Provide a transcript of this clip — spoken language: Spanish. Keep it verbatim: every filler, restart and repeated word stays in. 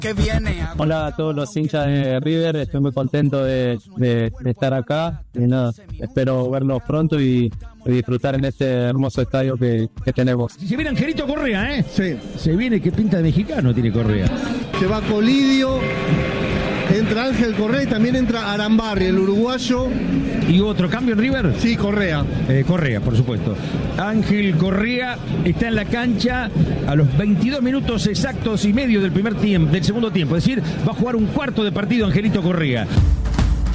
que viene. Hola a todos los hinchas de River, estoy muy contento de, de, de estar acá y nada, espero verlos pronto y, y disfrutar en este hermoso estadio que, que tenemos. Se viene Angelito Correa, ¿eh? Sí. Se viene, qué pinta de mexicano tiene Correa. Se va Colidio, entra Ángel Correa y también entra Arambarri, el uruguayo. ¿Y otro cambio en River? Sí, Correa. Eh, Correa, por supuesto. Ángel Correa está en la cancha a los veintidós minutos exactos y medio del primer tiempo, del segundo tiempo. Es decir, va a jugar un cuarto de partido Angelito Correa.